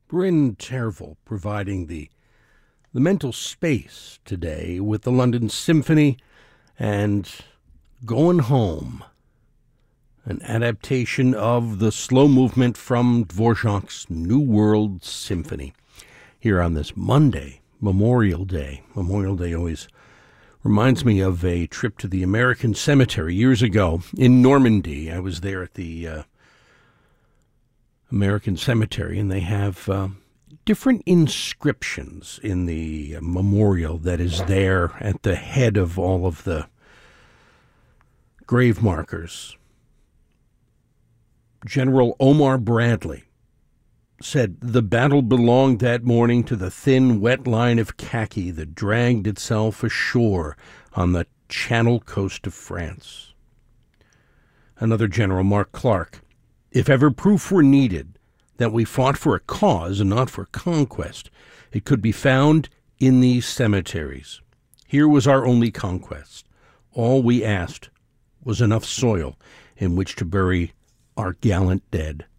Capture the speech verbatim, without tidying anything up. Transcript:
Bryn Tervel providing the, the mental space today with the London Symphony and Going Home, an adaptation of the slow movement from Dvorak's New World Symphony. Here on this Monday, Memorial Day. Memorial Day always reminds me of a trip to the American Cemetery years ago in Normandy. I was there at the uh, American Cemetery, and they have uh, different inscriptions in the memorial that is there at the head of all of the grave markers. General Omar Bradley said the battle belonged that morning to the thin, wet line of khaki that dragged itself ashore on the Channel coast of France. Another general, Mark Clark, if ever proof were needed that we fought for a cause and not for conquest, it could be found in these cemeteries. Here was our only conquest. All we asked was enough soil in which to bury our gallant dead.